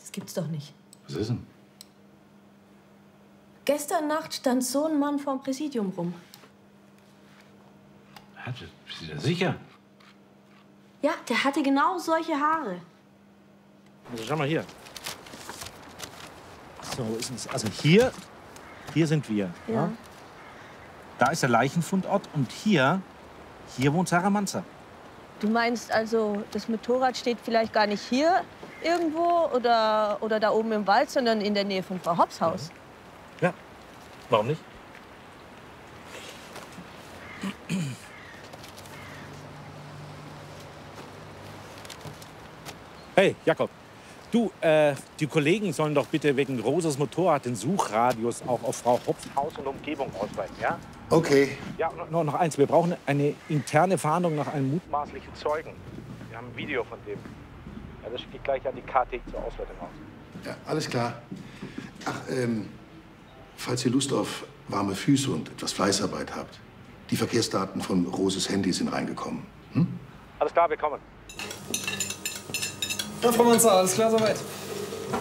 Das gibt's doch nicht. Was ist denn? Gestern Nacht stand so ein Mann vorm Präsidium rum. Bist du da sicher? Ja, der hatte genau solche Haare. Also schau mal hier. So, wo ist es? Also hier sind wir. Ja. Da ist der Leichenfundort und hier wohnt Sarah Manzer. Du meinst also, das Motorrad steht vielleicht gar nicht hier irgendwo oder da oben im Wald, sondern in der Nähe von Frau Hopps Haus? Ja, warum nicht? Hey, Jakob. Du, die Kollegen sollen doch bitte wegen Rosas Motorrad den Suchradius auch auf Frau Hopps Haus und Umgebung ausweiten, ja? Okay. Ja, noch eins. Wir brauchen eine interne Fahndung nach einem mutmaßlichen Zeugen. Wir haben ein Video von dem. Ja, das geht gleich an die KT zur Auswertung aus. Ja, alles klar. Ach, falls ihr Lust auf warme Füße und etwas Fleißarbeit habt, die Verkehrsdaten von Roses Handy sind reingekommen. Alles klar, wir kommen. Ja, Frau Manzer, alles klar soweit.